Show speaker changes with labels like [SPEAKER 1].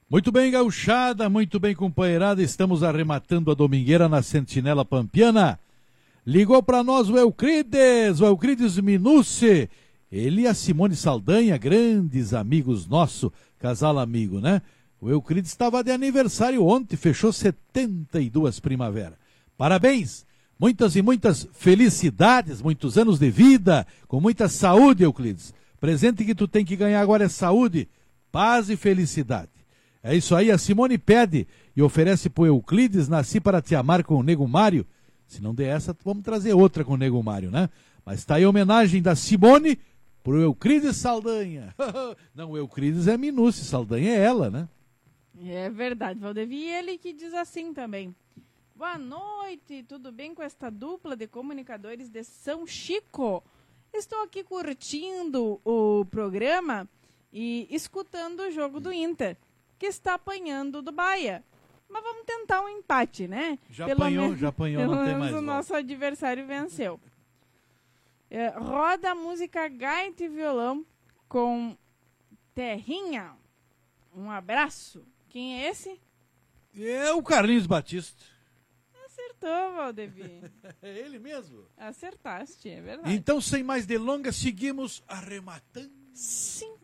[SPEAKER 1] Muito bem, gauchada, muito bem, companheirada, estamos arrematando a domingueira na Sentinela Pampiana. Ligou para nós o Euclides Minucci, ele e a Simone Saldanha, grandes amigos nossos, casal amigo, né? O Euclides estava de aniversário ontem, fechou 72 primavera. Parabéns, muitas e muitas felicidades, muitos anos de vida, com muita saúde, Euclides. Presente que tu tem que ganhar agora é saúde, paz e felicidade. É isso aí, a Simone pede e oferece pro Euclides, nasci para te amar com o Nego Mário. Se não der essa, vamos trazer outra com o Nego Mário, né? Mas tá aí a homenagem da Simone pro Euclides Saldanha. Não, o Euclides é Minucci, Saldanha é ela, né?
[SPEAKER 2] É verdade, Valdevi, e ele que diz assim também. Boa noite, tudo bem com esta dupla de comunicadores de São Chico? Estou aqui curtindo o programa e escutando o jogo do Inter, que está apanhando do Bahia. Mas vamos tentar um empate, né?
[SPEAKER 1] Já apanhou, não tem mais
[SPEAKER 2] o
[SPEAKER 1] volta.
[SPEAKER 2] nosso adversário venceu. Roda a música Gaita e Violão com Terrinha. Um abraço. Quem é esse?
[SPEAKER 1] É o Carlinhos Batista.
[SPEAKER 2] Acertou, Valdevi.
[SPEAKER 1] É ele mesmo?
[SPEAKER 2] Acertaste, é verdade.
[SPEAKER 1] Então, sem mais delongas, seguimos arrematando.
[SPEAKER 2] Sim.